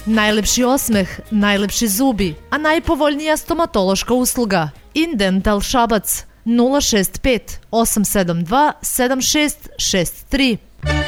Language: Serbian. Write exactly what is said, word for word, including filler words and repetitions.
Najlepši osmeh, najlepši zubi, a najpovoljnija stomatološka usluga. Indental Šabac nula šest pet osam sedam dva sedam šest šest tri.